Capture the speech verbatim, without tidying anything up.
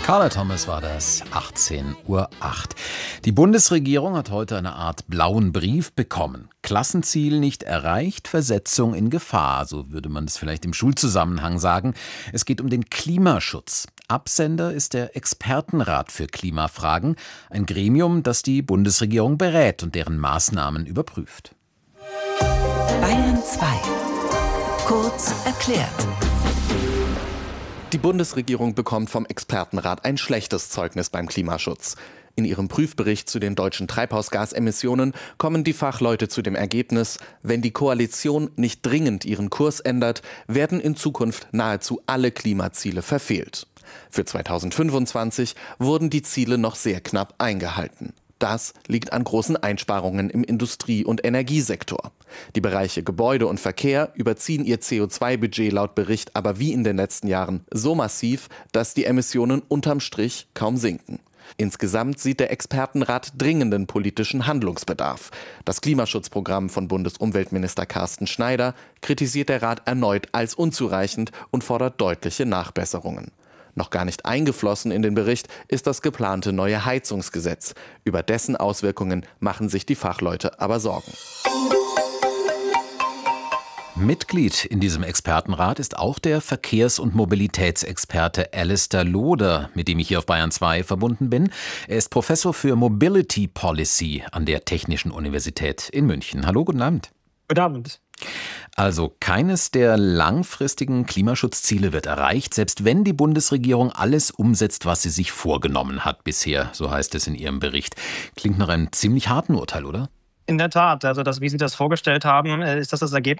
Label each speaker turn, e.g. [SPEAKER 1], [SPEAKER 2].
[SPEAKER 1] Carla Thomas war das, achtzehn Uhr acht. Die Bundesregierung hat heute eine Art blauen Brief bekommen. Klassenziel nicht erreicht, Versetzung in Gefahr, so würde man es vielleicht im Schulzusammenhang sagen. Es geht um den Klimaschutz. Absender ist der Expertenrat für Klimafragen, ein Gremium, das die Bundesregierung berät und deren Maßnahmen überprüft.
[SPEAKER 2] Bayern zwei. Kurz erklärt.
[SPEAKER 3] Die Bundesregierung bekommt vom Expertenrat ein schlechtes Zeugnis beim Klimaschutz. In ihrem Prüfbericht zu den deutschen Treibhausgasemissionen kommen die Fachleute zu dem Ergebnis, wenn die Koalition nicht dringend ihren Kurs ändert, werden in Zukunft nahezu alle Klimaziele verfehlt. Für zweitausendfünfundzwanzig wurden die Ziele noch sehr knapp eingehalten. Das liegt an großen Einsparungen im Industrie- und Energiesektor. Die Bereiche Gebäude und Verkehr überziehen ihr C O zwei Budget laut Bericht aber wie in den letzten Jahren so massiv, dass die Emissionen unterm Strich kaum sinken. Insgesamt sieht der Expertenrat dringenden politischen Handlungsbedarf. Das Klimaschutzprogramm von Bundesumweltminister Carsten Schneider kritisiert der Rat erneut als unzureichend und fordert deutliche Nachbesserungen. Noch gar nicht eingeflossen in den Bericht ist das geplante neue Heizungsgesetz. Über dessen Auswirkungen machen sich die Fachleute aber Sorgen.
[SPEAKER 1] Mitglied in diesem Expertenrat ist auch der Verkehrs- und Mobilitätsexperte Alistair Loder, mit dem ich hier auf Bayern zwei verbunden bin. Er ist Professor für Mobility Policy an der Technischen Universität in München. Hallo, guten Abend.
[SPEAKER 4] Guten Abend.
[SPEAKER 1] Also keines der langfristigen Klimaschutzziele wird erreicht, selbst wenn die Bundesregierung alles umsetzt, was sie sich vorgenommen hat bisher, so heißt es in ihrem Bericht. Klingt nach einem ziemlich harten Urteil, oder?
[SPEAKER 4] In der Tat, also das, wie Sie das vorgestellt haben, ist das das Ergebnis